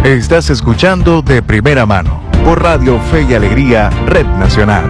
Estás escuchando De Primera Mano por Radio Fe y Alegría, Red Nacional.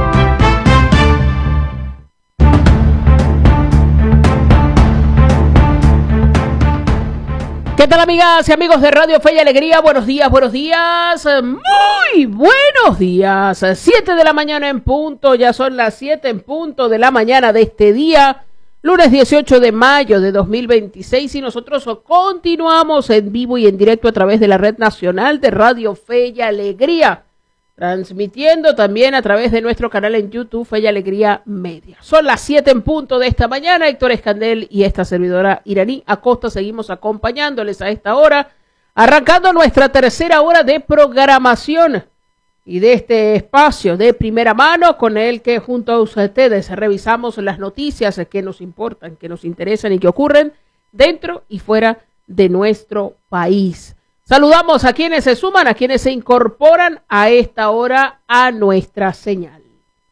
¿Qué tal, amigas y amigos de Radio Fe y Alegría? Buenos días, muy buenos días. 7 de la mañana en punto, ya son las 7 en punto de la mañana de este día, lunes 18 de mayo de 2026, y nosotros continuamos en vivo y en directo a través de la Red Nacional de Radio Fe y Alegría, transmitiendo también a través de nuestro canal en YouTube, Fe y Alegría Media. Son las 7 en punto de esta mañana. Héctor Escandel y esta servidora Iraní Acosta seguimos acompañándoles a esta hora, arrancando nuestra tercera hora de programación y de este espacio de primera mano con el que junto a ustedes revisamos las noticias que nos importan, que nos interesan y que ocurren dentro y fuera de nuestro país. Saludamos a quienes se suman, a quienes se incorporan a esta hora a nuestra señal.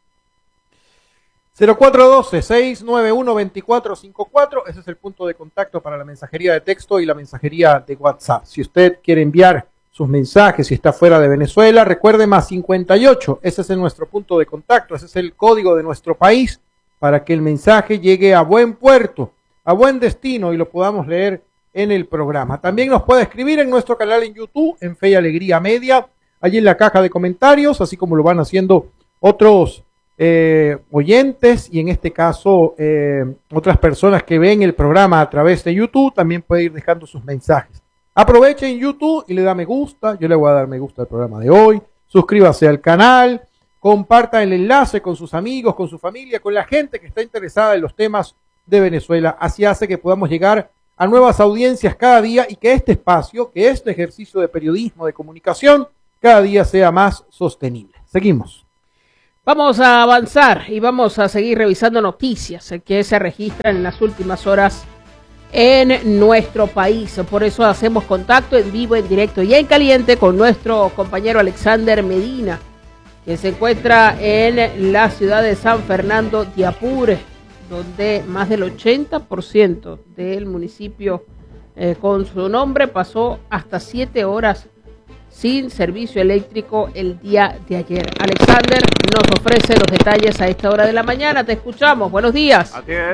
0412-691-2454, ese es el punto de contacto para la mensajería de texto y la mensajería de WhatsApp. Si usted quiere enviar sus mensajes, si está fuera de Venezuela, recuerde más 58, ese es nuestro punto de contacto, ese es el código de nuestro país para que el mensaje llegue a buen puerto, a buen destino y lo podamos leer en el programa. También nos puede escribir en nuestro canal en YouTube, en Fe y Alegría Media, allí en la caja de comentarios, así como lo van haciendo otros oyentes y en este caso otras personas que ven el programa a través de YouTube, también puede ir dejando sus mensajes. Aproveche en YouTube y le da me gusta, yo le voy a dar me gusta al programa de hoy, suscríbase al canal, comparta el enlace con sus amigos, con su familia, con la gente que está interesada en los temas de Venezuela, así hace que podamos llegar a nuevas audiencias cada día y que este espacio, que este ejercicio de periodismo, de comunicación, cada día sea más sostenible. Seguimos. Vamos a avanzar y vamos a seguir revisando noticias que se registran en las últimas horas en nuestro país. Por eso hacemos contacto en vivo, en directo y en caliente con nuestro compañero Alexander Medina, que se encuentra en la ciudad de San Fernando de Apure, donde más del 80% del municipio con su nombre pasó hasta 7 horas sin servicio eléctrico el día de ayer. Alexander nos ofrece los detalles a esta hora de la mañana. Te escuchamos. Buenos días.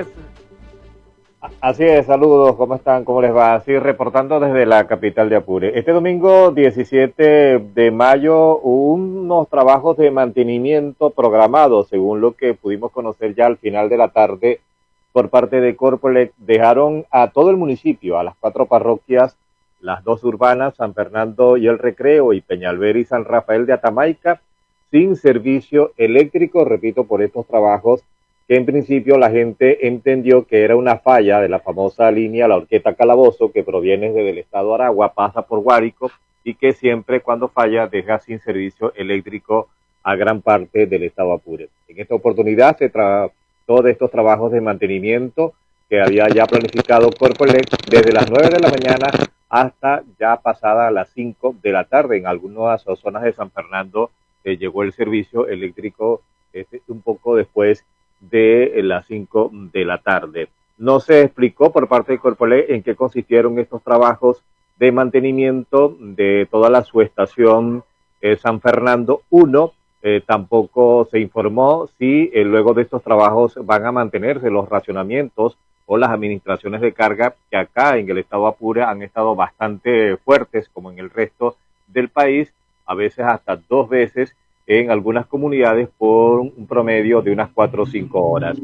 Así es, saludos, ¿cómo están? ¿Cómo les va? Así reportando desde la capital de Apure. Este domingo 17 de mayo, unos trabajos de mantenimiento programados, según lo que pudimos conocer ya al final de la tarde por parte de Corpoelec, dejaron a todo el municipio, a las 4 parroquias, las 2 urbanas, San Fernando y El Recreo, y Peñalver y San Rafael de Atamaica, sin servicio eléctrico, repito, por estos trabajos que en principio la gente entendió que era una falla de la famosa línea La Horqueta Calabozo, que proviene desde el estado Aragua, pasa por Guárico, y que siempre cuando falla deja sin servicio eléctrico a gran parte del estado Apure. En esta oportunidad se trató de estos trabajos de mantenimiento que había ya planificado Corpoelec desde las 9 de la mañana hasta ya pasada las 5 de la tarde. En algunas zonas de San Fernando llegó el servicio eléctrico un poco después de las 5 de la tarde. No se explicó por parte de Corpoelec en qué consistieron estos trabajos de mantenimiento de toda la subestación San Fernando 1. Tampoco se informó si luego de estos trabajos van a mantenerse los racionamientos o las administraciones de carga que acá en el estado Apure han estado bastante fuertes, como en el resto del país, a veces hasta 2 veces en algunas comunidades por un promedio de unas 4 o 5 horas.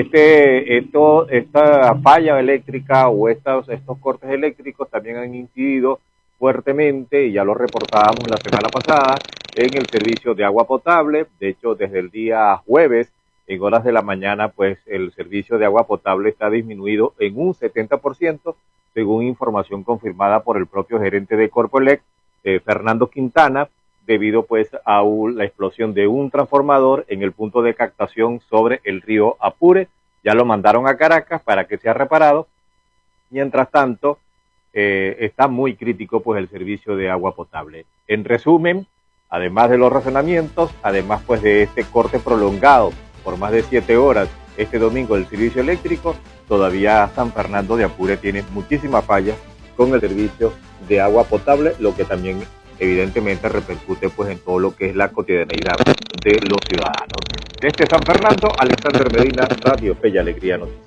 Esta falla eléctrica o estos cortes eléctricos también han incidido fuertemente, y ya lo reportábamos la semana pasada, en el servicio de agua potable. De hecho, desde el día jueves, en horas de la mañana, pues el servicio de agua potable está disminuido en un 70%, según información confirmada por el propio gerente de Corpoelec, Fernando Quintana, debido pues a la explosión de un transformador en el punto de captación sobre el río Apure. Ya lo mandaron a Caracas para que sea reparado. Mientras tanto, está muy crítico pues el servicio de agua potable. En resumen, además de los razonamientos, además pues de este corte prolongado por más de 7 horas este domingo del servicio eléctrico, todavía San Fernando de Apure tiene muchísimas fallas con el servicio de agua potable, lo que también evidentemente repercute pues en todo lo que es la cotidianeidad de los ciudadanos. Desde San Fernando, Alexander Medina, Radio Fe y Alegría Noticias.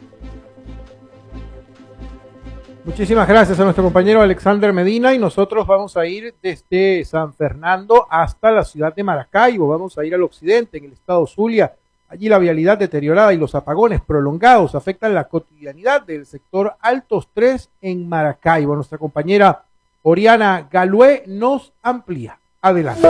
Muchísimas gracias a nuestro compañero Alexander Medina, y nosotros vamos a ir desde San Fernando hasta la ciudad de Maracaibo. Vamos a ir al occidente, en el estado Zulia. Allí la vialidad deteriorada y los apagones prolongados afectan la cotidianidad del sector Altos 3 en Maracaibo. Nuestra compañera Oriana Galué nos amplía. Adelante.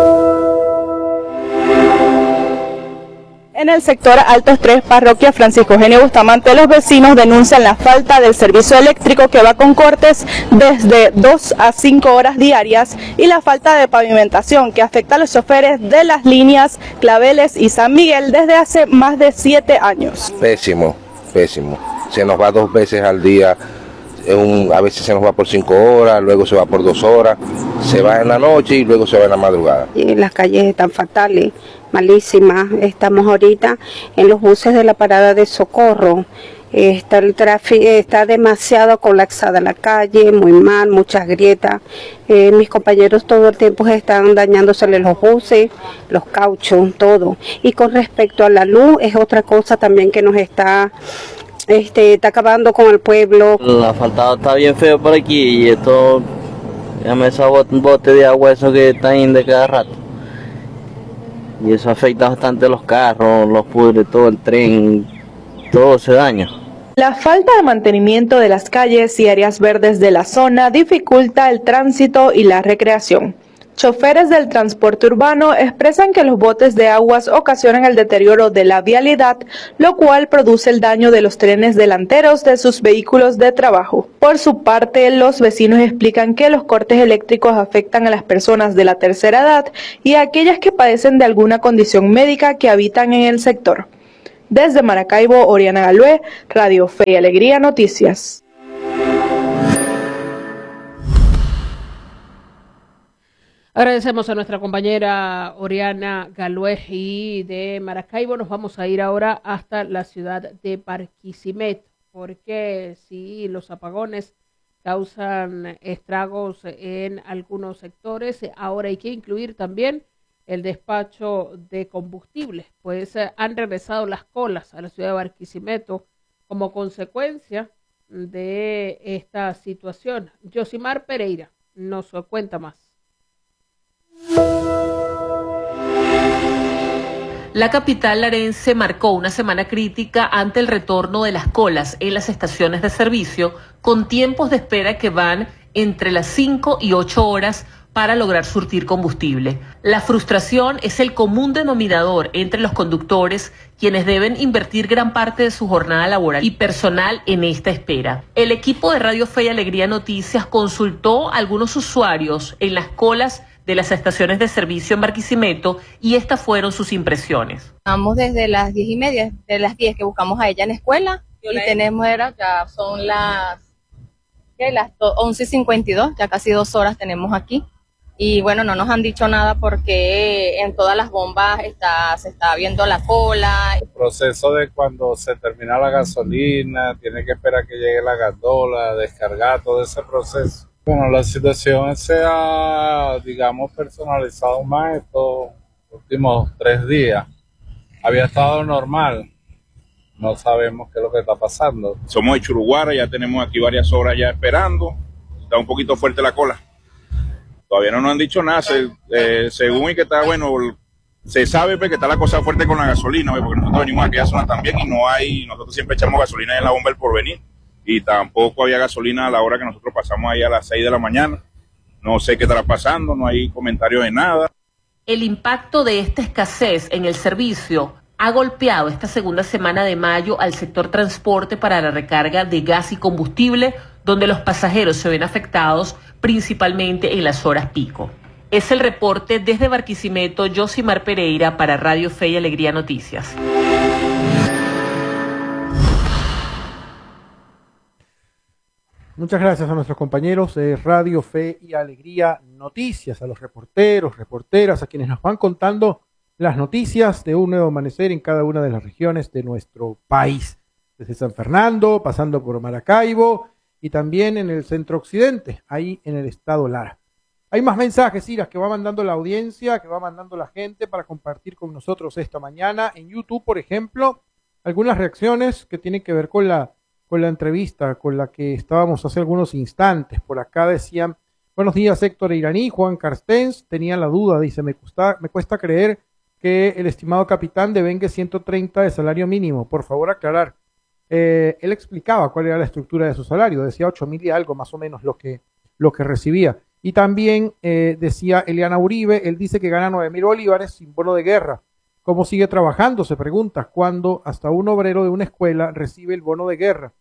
En el sector Altos 3, parroquia Francisco Eugenio Bustamante, los vecinos denuncian la falta del servicio eléctrico que va con cortes desde 2 a 5 horas diarias y la falta de pavimentación que afecta a los choferes de las líneas Claveles y San Miguel desde hace más de 7 años. Pésimo, pésimo. Se nos va 2 veces al día. A veces se nos va por 5 horas, luego se va por 2 horas, se va en la noche y luego se va en la madrugada. Y las calles están fatales, malísimas. Estamos ahorita en los buses de la parada de Socorro. El tráfico está demasiado colapsada la calle, muy mal, muchas grietas. Mis compañeros todo el tiempo están dañándosele los buses, los cauchos, todo. Y con respecto a la luz, es otra cosa también que nos está acabando con el pueblo. La asfaltado está bien feo por aquí y esto, llame ese bote de agua, eso que está ahí de cada rato. Y eso afecta bastante los carros, los pudre, todo el tren, todo se daña. La falta de mantenimiento de las calles y áreas verdes de la zona dificulta el tránsito y la recreación. Choferes del transporte urbano expresan que los botes de aguas ocasionan el deterioro de la vialidad, lo cual produce el daño de los trenes delanteros de sus vehículos de trabajo. Por su parte, los vecinos explican que los cortes eléctricos afectan a las personas de la tercera edad y a aquellas que padecen de alguna condición médica que habitan en el sector. Desde Maracaibo, Oriana Galué, Radio Fe y Alegría Noticias. Agradecemos a nuestra compañera Oriana Galué, y de Maracaibo nos vamos a ir ahora hasta la ciudad de Barquisimeto, porque si los apagones causan estragos en algunos sectores, ahora hay que incluir también el despacho de combustible, pues han regresado las colas a la ciudad de Barquisimeto como consecuencia de esta situación. Yosimar Pereira nos cuenta más. La capital larense marcó una semana crítica ante el retorno de las colas en las estaciones de servicio, con tiempos de espera que van entre las 5 y 8 horas para lograr surtir combustible. La frustración es el común denominador entre los conductores, quienes deben invertir gran parte de su jornada laboral y personal en esta espera. El equipo de Radio Fe y Alegría Noticias consultó a algunos usuarios en las colas de las estaciones de servicio en Barquisimeto y estas fueron sus impresiones. Vamos desde las 10:30, de las 10 que buscamos a ella en la escuela y tenemos, ya son las 11:52, ya casi 2 horas tenemos aquí. Y bueno, no nos han dicho nada porque en todas las bombas se está viendo la cola. El proceso de cuando se termina la gasolina, tiene que esperar que llegue la gandola, descargar todo ese proceso. Bueno, la situación se ha, digamos, personalizado más estos últimos 3 días. Había estado normal, no sabemos qué es lo que está pasando. Somos de Churuguara, ya tenemos aquí varias horas ya esperando, está un poquito fuerte la cola. Todavía no nos han dicho nada, según y que está, bueno, se sabe que está la cosa fuerte con la gasolina, porque nosotros venimos a aquella zona también y nosotros siempre echamos gasolina en la bomba del Porvenir. Y tampoco había gasolina a la hora que nosotros pasamos ahí a las 6 de la mañana. No sé qué estará pasando, no hay comentarios de nada. El impacto de esta escasez en el servicio ha golpeado esta segunda semana de mayo al sector transporte para la recarga de gas y combustible, donde los pasajeros se ven afectados principalmente en las horas pico. Es el reporte desde Barquisimeto, Yosimar Pereira para Radio Fe y Alegría Noticias. Muchas gracias a nuestros compañeros de Radio Fe y Alegría Noticias, a los reporteros, reporteras, a quienes nos van contando las noticias de un nuevo amanecer en cada una de las regiones de nuestro país. Desde San Fernando, pasando por Maracaibo y también en el centro occidente, ahí en el estado Lara. Hay más mensajes, Iras, que va mandando la audiencia, que va mandando la gente para compartir con nosotros esta mañana. En YouTube, por ejemplo, algunas reacciones que tienen que ver con la entrevista con la que estábamos hace algunos instantes. Por acá decían, buenos días Héctor Iraní, Juan Carstens, tenía la duda, dice, me cuesta creer que el estimado capitán devengue 130 de salario mínimo, por favor aclarar. Él explicaba cuál era la estructura de su salario, decía 8.000 y algo más o menos lo que recibía. Y también decía Eliana Uribe, él dice que gana 9.000 bolívares sin bono de guerra. ¿Cómo sigue trabajando? Se pregunta, cuando hasta un obrero de una escuela recibe el bono de guerra.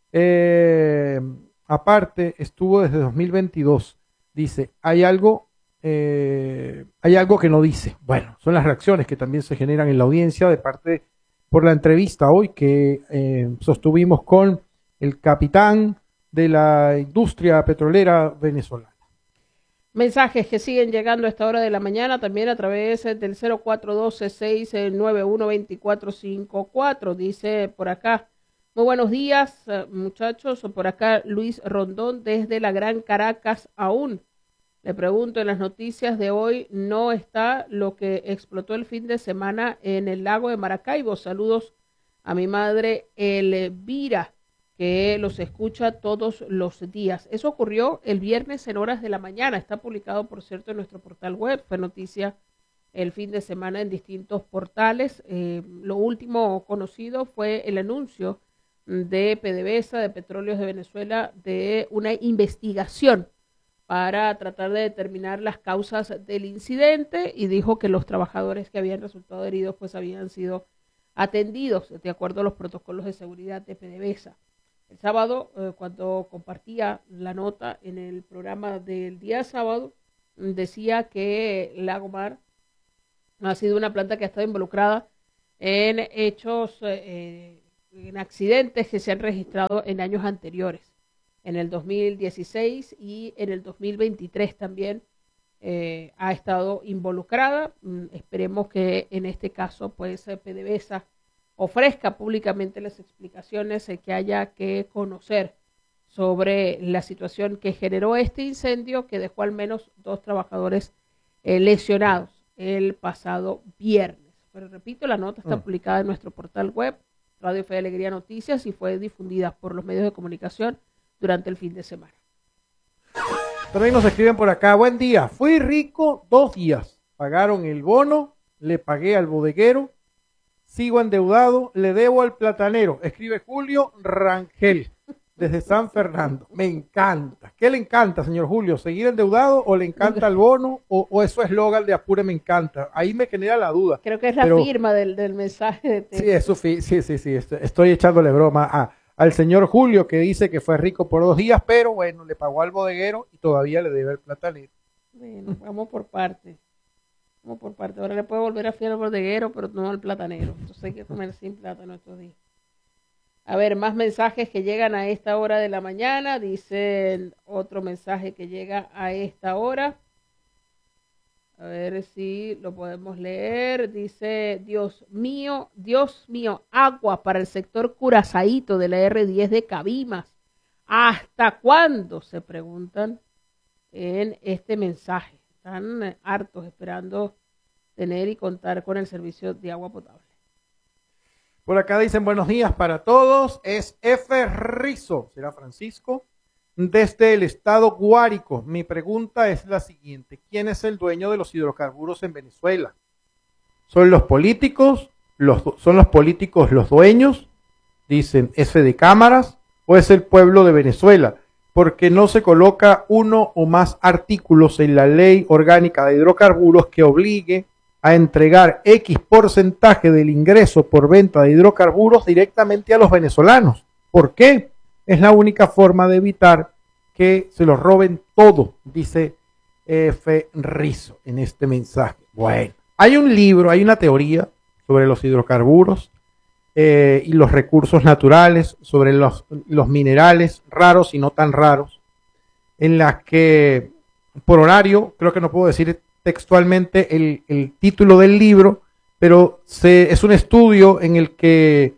Aparte, estuvo desde 2022. Dice, hay algo que no dice. Bueno, son las reacciones que también se generan en la audiencia de parte por la entrevista hoy que sostuvimos con el capitán de la industria petrolera venezolana. Mensajes que siguen llegando a esta hora de la mañana también a través del 0412-691-2454. Dice por acá, muy buenos días muchachos, por acá Luis Rondón desde la Gran Caracas aún. Le pregunto, en las noticias de hoy no está lo que explotó el fin de semana en el lago de Maracaibo. Saludos a mi madre Elvira, que los escucha todos los días. Eso ocurrió el viernes en horas de la mañana. Está publicado, por cierto, en nuestro portal web. Fue noticia el fin de semana en distintos portales. Lo último conocido fue el anuncio de PDVSA, de Petróleos de Venezuela, de una investigación para tratar de determinar las causas del incidente, y dijo que los trabajadores que habían resultado heridos pues habían sido atendidos de acuerdo a los protocolos de seguridad de PDVSA. El sábado, cuando compartía la nota en el programa del día sábado, decía que Lagomar ha sido una planta que ha estado involucrada en hechos, en accidentes que se han registrado en años anteriores. En el 2016 y en el 2023 también ha estado involucrada. Esperemos que en este caso pues PDVSA ofrezca públicamente las explicaciones que haya que conocer sobre la situación que generó este incendio, que dejó al menos 2 trabajadores lesionados el pasado viernes. Pero repito, la nota está publicada en nuestro portal web, Radio Fe y Alegría Noticias, y fue difundida por los medios de comunicación durante el fin de semana. También nos escriben por acá, buen día, fui rico 2 días, pagaron el bono, le pagué al bodeguero, sigo endeudado, le debo al platanero, escribe Julio Rangel desde San Fernando. Me encanta. ¿Qué le encanta, señor Julio? ¿Seguir endeudado o le encanta el bono o eso es eslogan de Apure me encanta? Ahí me genera la duda. Creo que es la firma del mensaje de texto. Sí, eso sí, estoy echándole broma al señor Julio, que dice que fue rico por 2 días, pero bueno, le pagó al bodeguero y todavía le debe al platanero. Bueno, vamos por parte. Ahora le puede volver a fiar al bodeguero, pero no al platanero. Entonces hay que comer sin plátano estos días. A ver, más mensajes que llegan a esta hora de la mañana. Dicen otro mensaje que llega a esta hora. A ver si lo podemos leer. Dice, Dios mío, agua para el sector Curazaíto de la R10 de Cabimas. ¿Hasta cuándo? Se preguntan en este mensaje. Están hartos esperando tener y contar con el servicio de agua potable. Por acá dicen buenos días para todos. Es F. Rizo, será Francisco, desde el estado Guárico. Mi pregunta es la siguiente. ¿Quién es el dueño de los hidrocarburos en Venezuela? ¿Son los políticos? ¿Son los políticos los dueños? Dicen F de cámaras. ¿O es el pueblo de Venezuela? Porque no se coloca uno o más artículos en la ley orgánica de hidrocarburos que obligue a entregar X porcentaje del ingreso por venta de hidrocarburos directamente a los venezolanos. ¿Por qué? Es la única forma de evitar que se lo roben todo, dice F. Rizo en este mensaje. Bueno, hay un libro, hay una teoría sobre los hidrocarburos y los recursos naturales, sobre los minerales raros y no tan raros, en las que por horario, creo que no puedo decir textualmente el título del libro, pero es un estudio en el que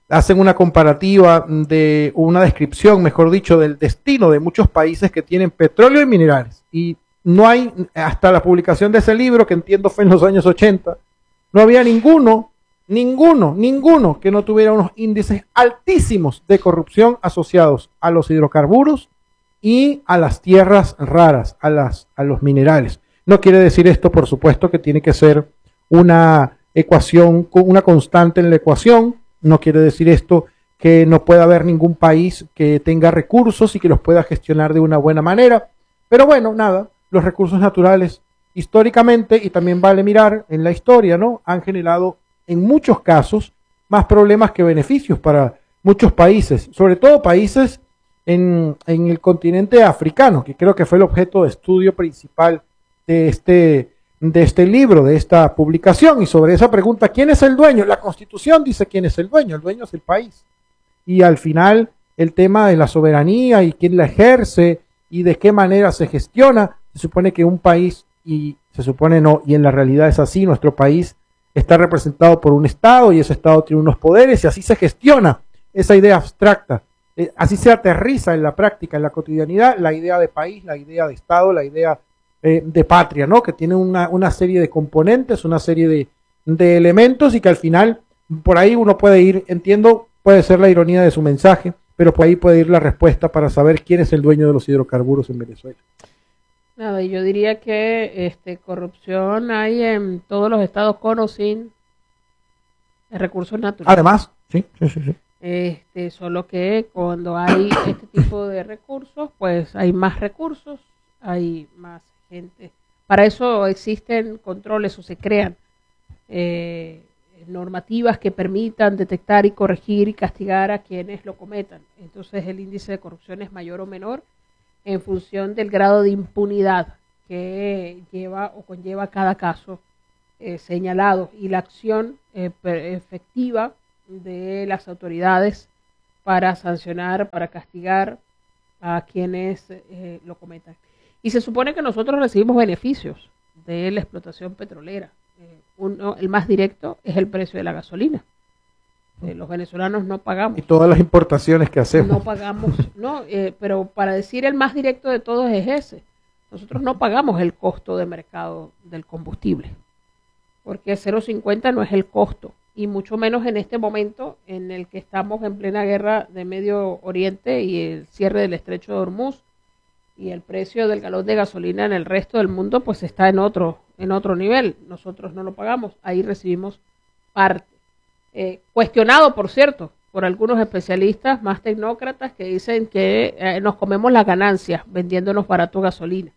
hacen una comparativa de una descripción, mejor dicho, del destino de muchos países que tienen petróleo y minerales. Y no hay, hasta la publicación de ese libro, que entiendo fue en los años 80, no había ninguno que no tuviera unos índices altísimos de corrupción asociados a los hidrocarburos y a las tierras raras, a los minerales. No quiere decir esto, por supuesto, que tiene que ser una ecuación, una constante en la ecuación. No quiere decir esto que no pueda haber ningún país que tenga recursos y que los pueda gestionar de una buena manera. Pero bueno, nada, los recursos naturales históricamente, y también vale mirar en la historia, ¿no?, han generado en muchos casos más problemas que beneficios para muchos países, sobre todo países en el continente africano, que creo que fue el objeto de estudio principal de este libro, de esta publicación. Y sobre esa pregunta, ¿quién es el dueño? La Constitución dice quién es el dueño es el país. Y al final, el tema de la soberanía y quién la ejerce y de qué manera se gestiona, se supone que un país, y se supone no, y en la realidad es así, nuestro país está representado por un Estado y ese Estado tiene unos poderes y así se gestiona esa idea abstracta. Así se aterriza en la práctica, en la cotidianidad, la idea de país, la idea de Estado, la idea de patria, ¿no?, que tiene una serie de componentes, una serie de elementos, y que al final por ahí uno puede ir, entiendo, puede ser la ironía de su mensaje, pero por ahí puede ir la respuesta para saber quién es el dueño de los hidrocarburos en Venezuela. Nada, yo diría que corrupción hay en todos los estados con o sin recursos naturales. Además, sí. Solo que cuando hay este tipo de recursos, pues hay más recursos, hay más gente. Para eso existen controles o se crean normativas que permitan detectar y corregir y castigar a quienes lo cometan. Entonces el índice de corrupción es mayor o menor en función del grado de impunidad que lleva o conlleva cada caso señalado, y la acción efectiva de las autoridades para sancionar, para castigar a quienes lo cometan. Y se supone que nosotros recibimos beneficios de la explotación petrolera. El más directo es el precio de la gasolina. Los venezolanos no pagamos. Y todas las importaciones que hacemos. No pagamos, no, pero para decir el más directo de todos es ese. Nosotros no pagamos el costo de mercado del combustible, porque 0,50 no es el costo, y mucho menos en este momento en el que estamos en plena guerra de Medio Oriente y el cierre del Estrecho de Hormuz, y el precio del galón de gasolina en el resto del mundo pues está en otro nivel. Nosotros no lo pagamos, ahí recibimos parte. Cuestionado, por cierto, por algunos especialistas más tecnócratas que dicen que nos comemos las ganancias vendiéndonos barato gasolina.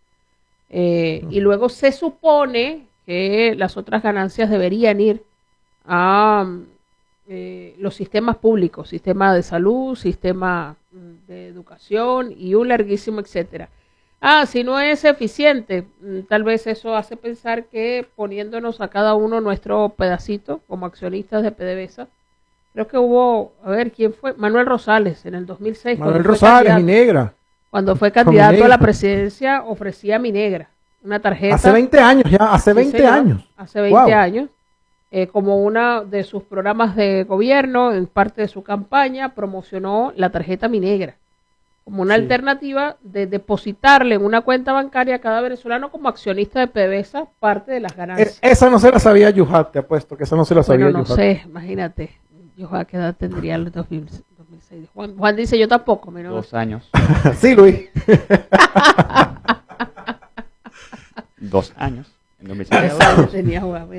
Y luego se supone que las otras ganancias deberían ir a los sistemas públicos, sistema de salud, sistema de educación y un larguísimo etcétera. Si no es eficiente, tal vez eso hace pensar que poniéndonos a cada uno nuestro pedacito como accionistas de PDVSA, creo que hubo, a ver, ¿quién fue? Manuel Rosales en el 2006. Manuel Rosales, Minegra. Cuando fue candidato a la presidencia, ofrecía a Minegra una tarjeta. Hace 20 años ya, hace 20 años. Hace 20 años. Como uno de sus programas de gobierno, en parte de su campaña, promocionó la tarjeta Minegra como una alternativa de depositarle en una cuenta bancaria a cada venezolano como accionista de PDVSA parte de las ganancias. Esa no se la sabía Yujat, te apuesto que esa no se la sabía Yujat. No sé, imagínate. Yujat, ¿qué edad tendría en el 2006? Juan dice, yo tampoco. 2 años. Sí, Luis. 2 años. En 2006. Tenía Juan.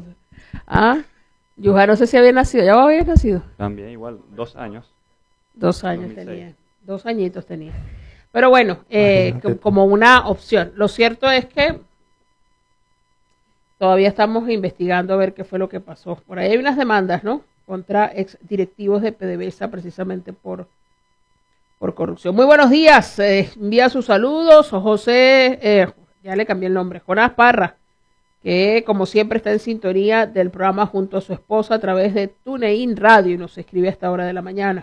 Yujat, no sé si había nacido. ¿Ya había nacido? También igual, 2 años. 2 años tenía. 2 añitos tenía. Pero bueno, como una opción. Lo cierto es que todavía estamos investigando a ver qué fue lo que pasó. Por ahí hay unas demandas, ¿no?, contra ex directivos de PDVSA precisamente por corrupción. Muy buenos días. Envía sus saludos. José, ya le cambié el nombre, Jonás Parra, que como siempre está en sintonía del programa junto a su esposa a través de TuneIn Radio y nos escribe a esta hora de la mañana.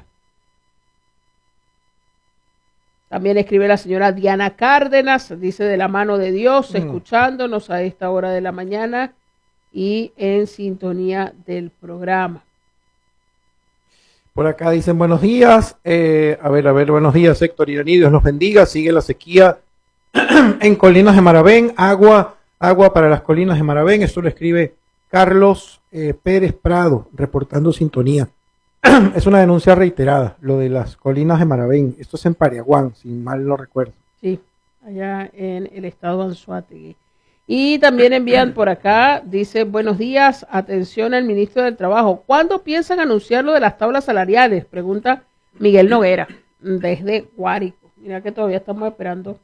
También escribe la señora Diana Cárdenas, dice de la mano de Dios, escuchándonos a esta hora de la mañana y en sintonía del programa. Por acá dicen buenos días. A ver, buenos días, Héctor Iraní, Dios los bendiga. Sigue la sequía en Colinas de Maravén. Agua para las Colinas de Maravén. Esto lo escribe Carlos Pérez Prado, reportando sintonía. Es una denuncia reiterada, lo de las Colinas de Maravén. Esto es en Pariaguán, si mal no recuerdo. Sí, allá en el estado de Anzoátegui. Y también envían por acá, dice, buenos días, atención al ministro del Trabajo. ¿Cuándo piensan anunciar lo de las tablas salariales? Pregunta Miguel Noguera, desde Guárico. Mira que todavía estamos esperando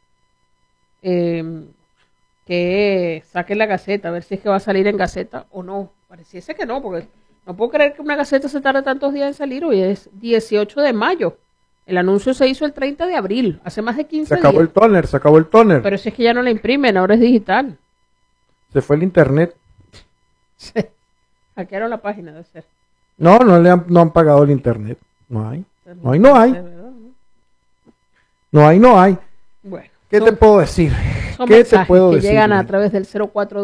que saquen la Gaceta, a ver si es que va a salir en Gaceta o no. Pareciese que no, porque no puedo creer que una Gaceta se tarde tantos días en salir. Hoy es 18 de mayo. El anuncio se hizo el 30 de abril, hace más de 15 días. Se acabó el tóner. Pero si es que ya no la imprimen, ahora es digital. Se fue el internet. Hackearon la página, debe ser. No han pagado el internet. No hay. No hay. Bueno. ¿Qué te puedo decir? Son mensajes que llegan a través del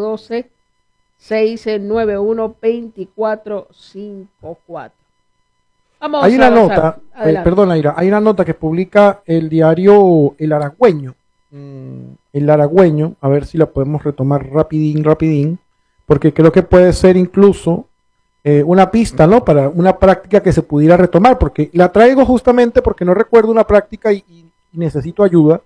0412-691-2454. Vamos hay a una avanzar. nota, perdón, Aira, hay una nota que publica el diario El Aragüeño. El Aragüeño, a ver si la podemos retomar rapidín, porque creo que puede ser incluso una pista, ¿no? Para una práctica que se pudiera retomar, porque la traigo justamente porque no recuerdo una práctica y necesito ayuda.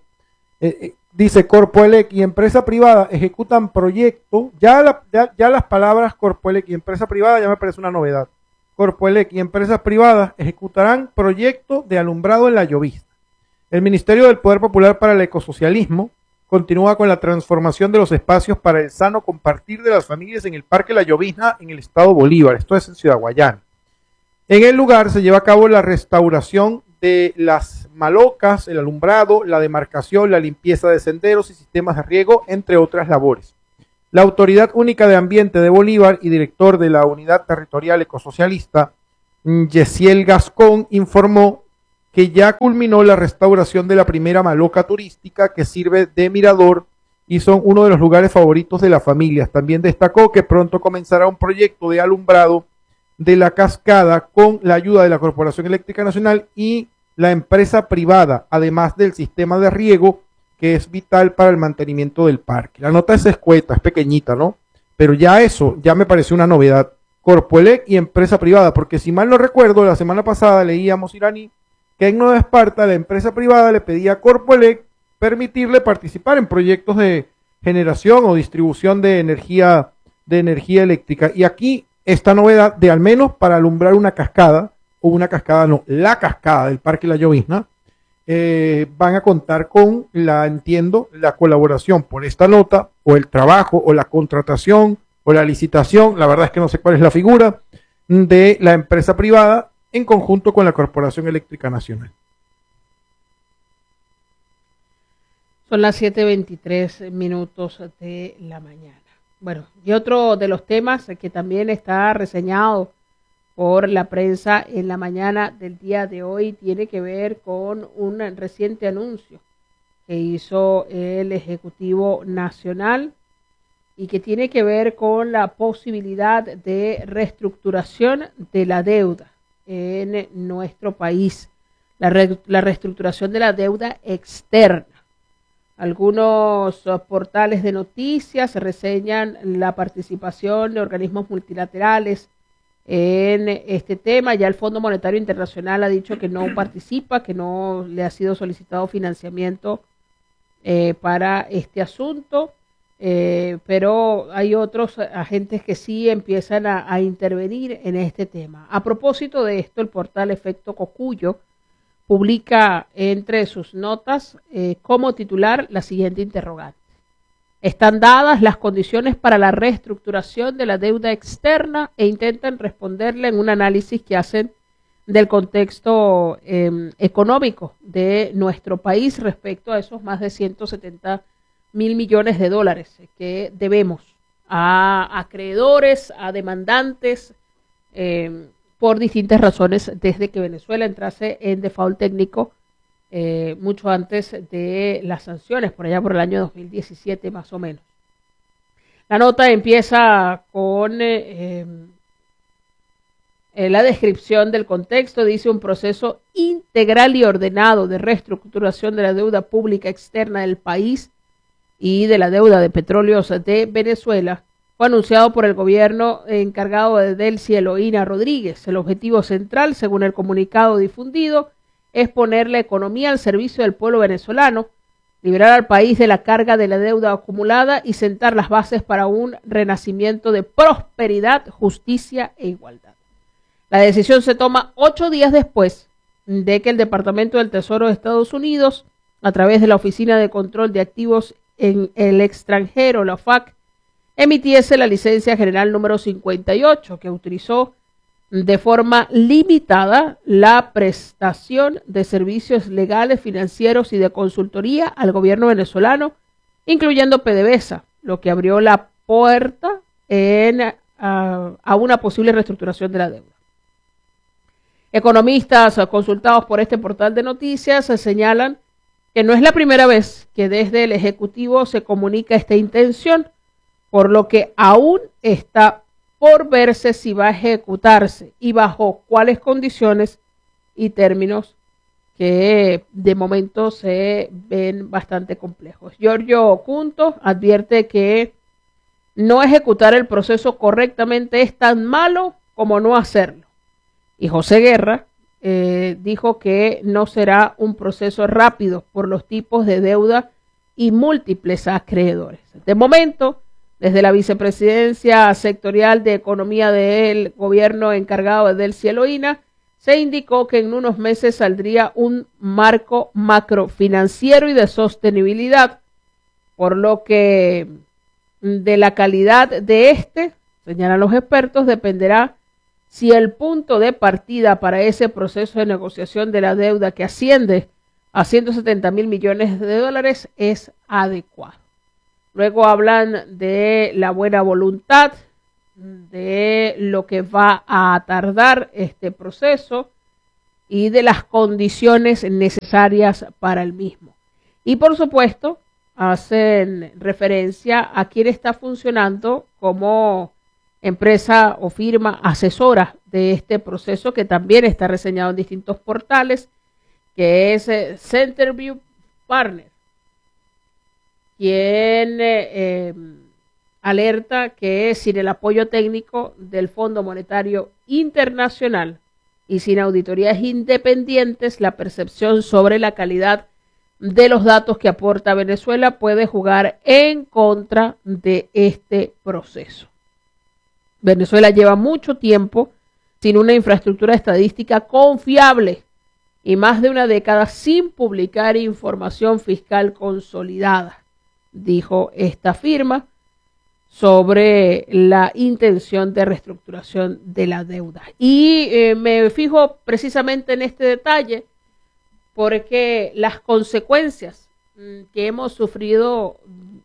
Dice, Corpoelec y empresa privada ejecutan proyecto, ya las palabras Corpoelec y empresa privada ya me parece una novedad. Corpoelec y empresas privadas ejecutarán proyecto de alumbrado en La Llovizna. El Ministerio del Poder Popular para el Ecosocialismo continúa con la transformación de los espacios para el sano compartir de las familias en el Parque La Llovizna en el estado Bolívar. Esto es en Ciudad Guayana. En el lugar se lleva a cabo la restauración de las malocas, el alumbrado, la demarcación, la limpieza de senderos y sistemas de riego, entre otras labores. La Autoridad Única de Ambiente de Bolívar y director de la Unidad Territorial Ecosocialista, Yesiel Gascón, informó que ya culminó la restauración de la primera maloca turística que sirve de mirador y son uno de los lugares favoritos de las familias. También destacó que pronto comenzará un proyecto de alumbrado de la cascada con la ayuda de la Corporación Eléctrica Nacional y la empresa privada, además del sistema de riego que es vital para el mantenimiento del parque. La nota es escueta, es pequeñita, ¿no? Pero ya eso, ya me pareció una novedad. Corpoelec y empresa privada, porque si mal no recuerdo, la semana pasada leíamos, Iraní, que en Nueva Esparta la empresa privada le pedía a Corpoelec permitirle participar en proyectos de generación o distribución de energía eléctrica. Y aquí esta novedad de al menos para alumbrar una cascada, o una cascada no, la cascada del Parque La Llovizna, van a contar con la colaboración por esta nota, o el trabajo, o la contratación, o la licitación, la verdad es que no sé cuál es la figura, de la empresa privada en conjunto con la Corporación Eléctrica Nacional. Son las 7:23 de la mañana. Bueno, y otro de los temas que también está reseñado por la prensa en la mañana del día de hoy tiene que ver con un reciente anuncio que hizo el Ejecutivo Nacional y que tiene que ver con la posibilidad de reestructuración de la deuda en nuestro país, la reestructuración de la deuda externa. Algunos portales de noticias reseñan la participación de organismos multilaterales en este tema. Ya el Fondo Monetario Internacional ha dicho que no participa, que no le ha sido solicitado financiamiento para este asunto, pero hay otros agentes que sí empiezan a intervenir en este tema. A propósito de esto, el portal Efecto Cocuyo publica entre sus notas como titular la siguiente interrogante: ¿están dadas las condiciones para la reestructuración de la deuda externa? E intentan responderle en un análisis que hacen del contexto económico de nuestro país respecto a esos más de 170.000 millones de dólares que debemos a acreedores, a demandantes, por distintas razones desde que Venezuela entrase en default técnico mucho antes de las sanciones, por allá por el año 2017 más o menos. La nota empieza con la descripción del contexto dice un proceso integral y ordenado de reestructuración de la deuda pública externa del país y de la deuda de petróleos de Venezuela fue anunciado por el gobierno encargado de Delcy Eloína Rodríguez. El objetivo central, según el comunicado difundido, es poner la economía al servicio del pueblo venezolano, liberar al país de la carga de la deuda acumulada y sentar las bases para un renacimiento de prosperidad, justicia e igualdad. La decisión se toma 8 días después de que el Departamento del Tesoro de Estados Unidos, a través de la Oficina de Control de Activos en el Extranjero, la OFAC, emitiese la licencia general número 58, que autorizó de forma limitada la prestación de servicios legales, financieros y de consultoría al gobierno venezolano, incluyendo PDVSA, lo que abrió la puerta a una posible reestructuración de la deuda. Economistas consultados por este portal de noticias señalan que no es la primera vez que desde el Ejecutivo se comunica esta intención, por lo que aún está por verse si va a ejecutarse y bajo cuáles condiciones y términos que de momento se ven bastante complejos. Giorgio Cunto advierte que no ejecutar el proceso correctamente es tan malo como no hacerlo. Y José Guerra dijo que no será un proceso rápido por los tipos de deuda y múltiples acreedores. De momento, desde la vicepresidencia sectorial de economía del gobierno encargado de Delcy Eloína, se indicó que en unos meses saldría un marco macrofinanciero y de sostenibilidad, por lo que de la calidad de este, señalan los expertos, dependerá si el punto de partida para ese proceso de negociación de la deuda que asciende a 170,000 millones de dólares es adecuado. Luego hablan de la buena voluntad, de lo que va a tardar este proceso y de las condiciones necesarias para el mismo. Y por supuesto, hacen referencia a quién está funcionando como empresa o firma asesora de este proceso, que también está reseñado en distintos portales, que es Centerview Partners, quien alerta que sin el apoyo técnico del Fondo Monetario Internacional y sin auditorías independientes, la percepción sobre la calidad de los datos que aporta Venezuela puede jugar en contra de este proceso. Venezuela lleva mucho tiempo sin una infraestructura estadística confiable y más de una década sin publicar información fiscal consolidada, dijo esta firma sobre la intención de reestructuración de la deuda. Y me fijo precisamente en este detalle porque las consecuencias que hemos sufrido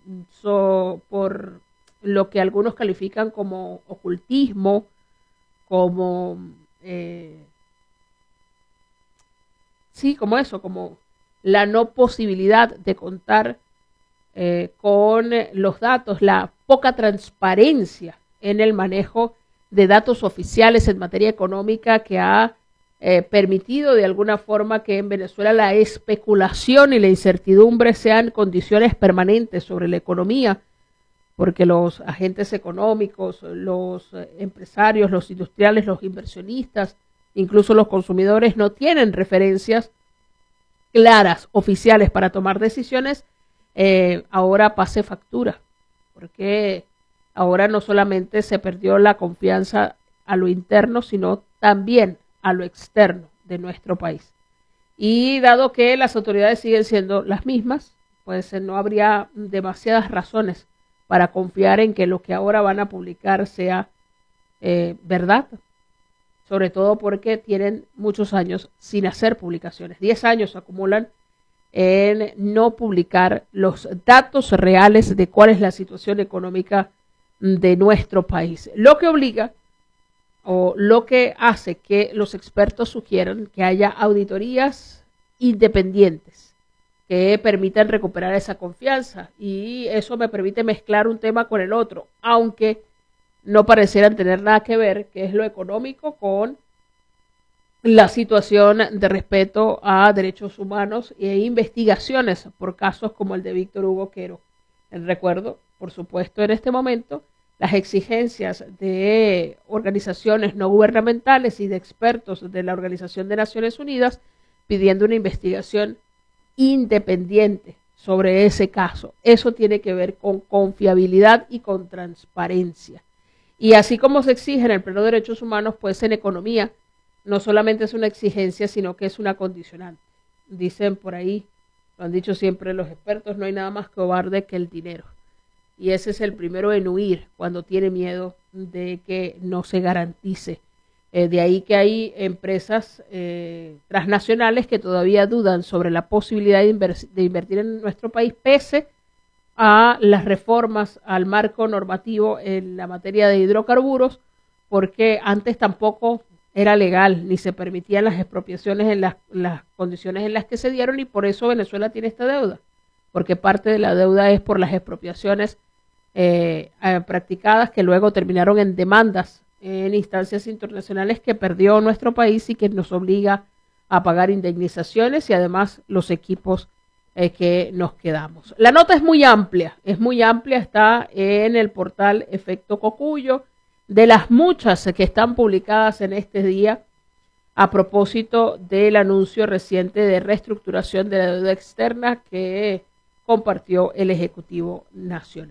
por lo que algunos califican como ocultismo, como como la no posibilidad de contar con los datos, la poca transparencia en el manejo de datos oficiales en materia económica que ha permitido de alguna forma que en Venezuela la especulación y la incertidumbre sean condiciones permanentes sobre la economía, porque los agentes económicos, los empresarios, los industriales, los inversionistas, incluso los consumidores no tienen referencias claras, oficiales para tomar decisiones. Ahora pase factura, porque ahora no solamente se perdió la confianza a lo interno, sino también a lo externo de nuestro país. Y dado que las autoridades siguen siendo las mismas, pues no habría demasiadas razones para confiar en que lo que ahora van a publicar sea verdad, sobre todo porque tienen muchos años sin hacer publicaciones. 10 años acumulan en no publicar los datos reales de cuál es la situación económica de nuestro país. Lo que obliga o lo que hace que los expertos sugieran que haya auditorías independientes que permitan recuperar esa confianza, y eso me permite mezclar un tema con el otro, aunque no parecieran tener nada que ver, que es lo económico, con la situación de respeto a derechos humanos e investigaciones por casos como el de Víctor Hugo Quero. Recuerdo, por supuesto, en este momento, las exigencias de organizaciones no gubernamentales y de expertos de la Organización de Naciones Unidas pidiendo una investigación independiente sobre ese caso. Eso tiene que ver con confiabilidad y con transparencia. Y así como se exige en el pleno de derechos humanos, pues en economía no solamente es una exigencia, sino que es una condicionante. Dicen por ahí, lo han dicho siempre los expertos, no hay nada más cobarde que el dinero. Y ese es el primero en huir cuando tiene miedo de que no se garantice. De ahí que hay empresas transnacionales que todavía dudan sobre la posibilidad de invertir en nuestro país, pese a las reformas al marco normativo en la materia de hidrocarburos, porque antes tampoco era legal ni se permitían las expropiaciones en las condiciones en las que se dieron, y por eso Venezuela tiene esta deuda, porque parte de la deuda es por las expropiaciones practicadas que luego terminaron en demandas en instancias internacionales que perdió nuestro país y que nos obliga a pagar indemnizaciones y además los equipos que nos quedamos. La nota es muy amplia, está en el portal Efecto Cocuyo, de las muchas que están publicadas en este día a propósito del anuncio reciente de reestructuración de la deuda externa que compartió el Ejecutivo Nacional.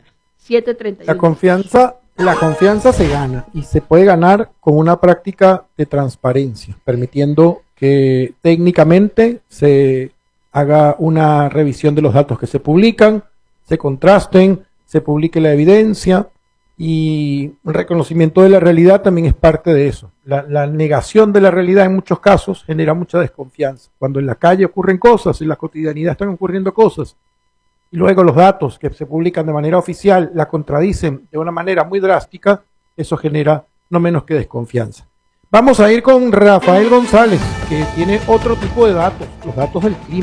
7:31. La confianza se gana y se puede ganar con una práctica de transparencia, permitiendo que técnicamente se haga una revisión de los datos que se publican, se contrasten, se publique la evidencia, y un reconocimiento de la realidad también es parte de eso. La negación de la realidad en muchos casos genera mucha desconfianza. Cuando en la calle ocurren cosas, en la cotidianidad están ocurriendo cosas, y luego los datos que se publican de manera oficial la contradicen de una manera muy drástica, eso genera no menos que desconfianza. Vamos a ir con Rafael González, que tiene otro tipo de datos, los datos del clima.